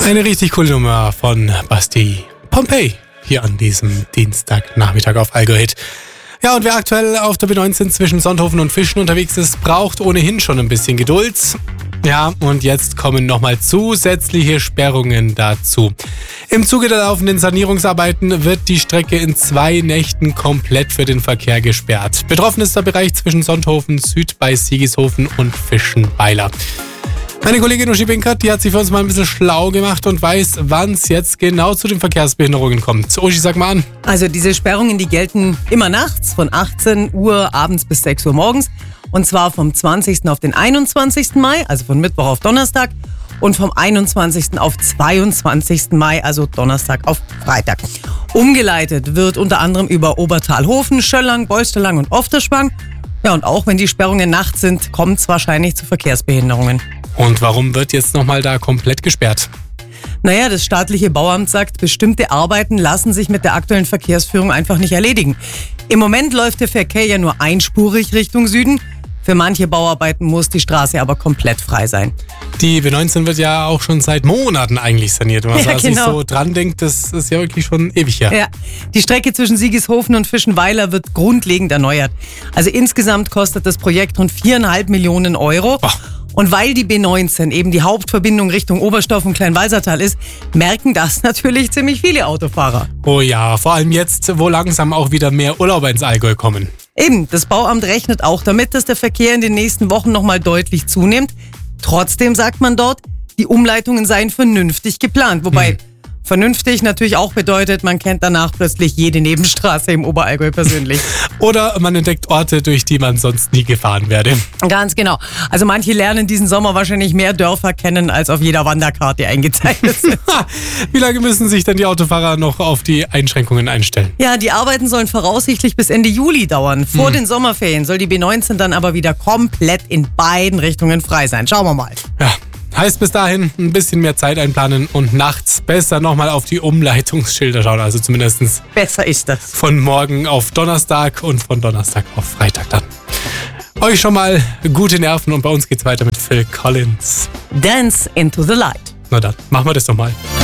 Eine richtig coole Nummer von Basti Pompeii hier an diesem Dienstagnachmittag auf Allgäu Hit. Ja, und wer aktuell auf der B19 zwischen Sonthofen und Fischen unterwegs ist, braucht ohnehin schon ein bisschen Geduld. Ja, und jetzt kommen nochmal zusätzliche Sperrungen dazu. Im Zuge der laufenden Sanierungsarbeiten wird die Strecke in 2 Nächten komplett für den Verkehr gesperrt. Betroffen ist der Bereich zwischen Sonthofen Süd bei Siegishofen und Fischenweiler. Meine Kollegin Uschi Binkert, die hat sich für uns mal ein bisschen schlau gemacht und weiß, wann es jetzt genau zu den Verkehrsbehinderungen kommt. Uschi, sag mal an. Also diese Sperrungen, die gelten immer nachts von 18 Uhr abends bis 6 Uhr morgens. Und zwar vom 20. auf den 21. Mai, also von Mittwoch auf Donnerstag. Und vom 21. auf 22. Mai, also Donnerstag auf Freitag. Umgeleitet wird unter anderem über Obertalhofen, Schöllang, Bolsterlang und Ofterspang. Ja, und auch wenn die Sperrungen nachts sind, kommt es wahrscheinlich zu Verkehrsbehinderungen. Und warum wird jetzt nochmal da komplett gesperrt? Naja, das staatliche Bauamt sagt, bestimmte Arbeiten lassen sich mit der aktuellen Verkehrsführung einfach nicht erledigen. Im Moment läuft der Verkehr ja nur einspurig Richtung Süden. Für manche Bauarbeiten muss die Straße aber komplett frei sein. Die B19 wird ja auch schon seit Monaten eigentlich saniert. Wenn man sich so dran denkt, das ist ja wirklich schon ewig her. Ja, die Strecke zwischen Siegishofen und Fischenweiler wird grundlegend erneuert. Also insgesamt kostet das Projekt rund 4,5 Millionen Euro. Boah. Und weil die B19 eben die Hauptverbindung Richtung Oberstdorf und Kleinwalsertal ist, merken das natürlich ziemlich viele Autofahrer. Oh ja, vor allem jetzt, wo langsam auch wieder mehr Urlauber ins Allgäu kommen. Eben, das Bauamt rechnet auch damit, dass der Verkehr in den nächsten Wochen nochmal deutlich zunimmt. Trotzdem sagt man dort, die Umleitungen seien vernünftig geplant. Wobei vernünftig natürlich auch bedeutet, man kennt danach plötzlich jede Nebenstraße im Oberallgäu persönlich. Oder man entdeckt Orte, durch die man sonst nie gefahren wäre. Ganz genau. Also manche lernen diesen Sommer wahrscheinlich mehr Dörfer kennen, als auf jeder Wanderkarte eingezeichnet sind. Wie lange müssen sich denn die Autofahrer noch auf die Einschränkungen einstellen? Ja, die Arbeiten sollen voraussichtlich bis Ende Juli dauern. Vor den Sommerferien soll die B19 dann aber wieder komplett in beiden Richtungen frei sein. Schauen wir mal. Ja. Heißt bis dahin ein bisschen mehr Zeit einplanen und nachts besser nochmal auf die Umleitungsschilder schauen. Also zumindest besser ist das. Von morgen auf Donnerstag und von Donnerstag auf Freitag dann. Euch schon mal gute Nerven und bei uns geht's weiter mit Phil Collins. Dance into the Light. Na dann, machen wir das doch mal.